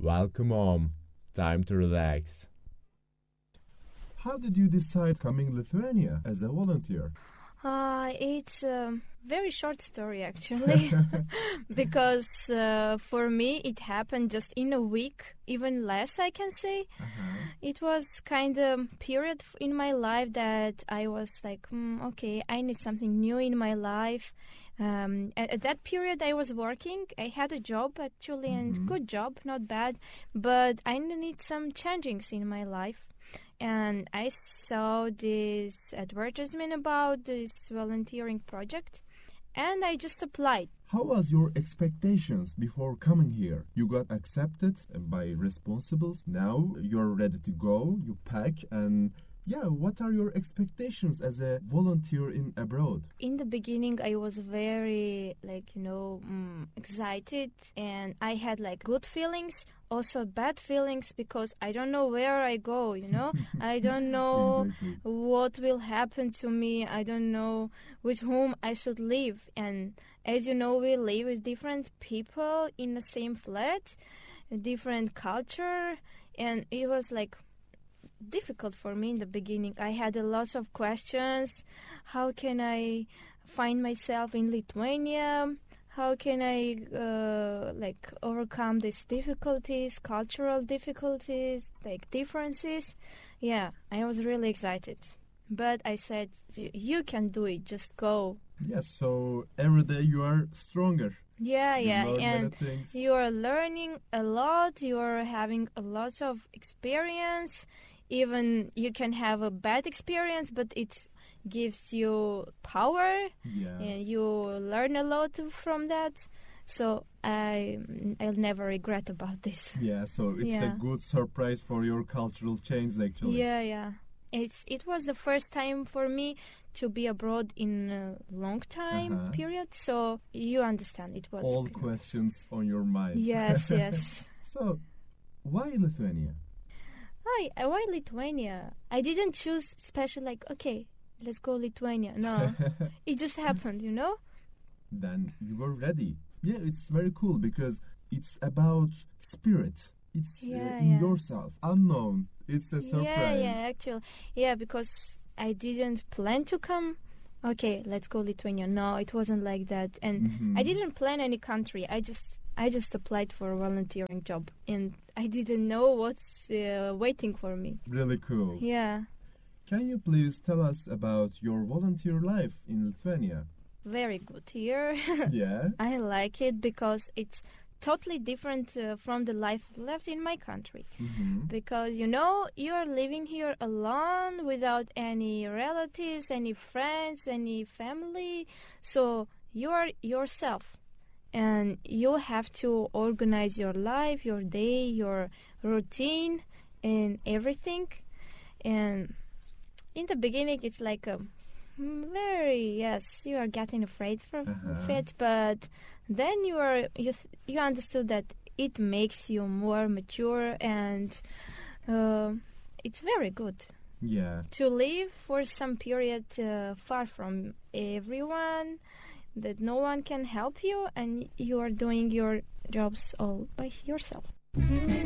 Welcome home. Time to relax. How did you decide coming Lithuania as a volunteer? It's a very short story, actually, because for me it happened just in a week, even less, I can say. It was kind of period in my life that I was like, okay, I need something new in my life. At that period, I was working. I had a job, actually, and good job, not bad, but I need some changings in my life. And I saw this advertisement about this volunteering project, and I just applied. How was your expectations before coming here? You got accepted by responsibles. Now you're ready to go. You pack and what are your expectations as a volunteer in abroad? In the beginning, I was very, excited, and I had good feelings, also bad feelings, because I don't know where I go, I don't know Exactly. what will happen to me. I don't know with whom I should live. And as you know, we live with different people in the same flat, a different culture, and it was difficult for me in the beginning. I had a lot of questions. How can I find myself in Lithuania? How can I overcome these difficulties, cultural difficulties, differences? Yeah, I was really excited. But I said, you can do it, just go. Yes, so every day you are stronger. Yeah, You learn many and things. you are learning a lot. You are having a lot of experience. Even you can have a bad experience, but it gives you power, Yeah. and you learn a lot from that. So I'll never regret about this. Yeah, so it's a Yeah. good surprise for your cultural change actually. Yeah. It was the first time for me to be abroad in a long time period. So you understand, it was All questions on your mind. Yes. So, why Lithuania? Why Lithuania? I didn't choose special, okay, let's go Lithuania. No, it just happened, Then you were ready. Yeah, it's very cool because it's about spirit. It's in yourself, unknown. It's a surprise. Actually. Yeah, because I didn't plan to come. Okay, let's go Lithuania. No, it wasn't like that. And I didn't plan any country. I just applied for a volunteering job, and I didn't know what's waiting for me. Really cool. Yeah. Can you please tell us about your volunteer life in Lithuania? Very good here. Yeah. I like it because it's totally different from the life left in my country. Because, you are living here alone without any relatives, any friends, any family. So you are yourself. And you have to organize your life, your day, your routine, and everything. And in the beginning, it's you are getting afraid from it, but then you understood that it makes you more mature, and it's very good. Yeah. To live for some period far from everyone, that no one can help you, and you are doing your jobs all by yourself.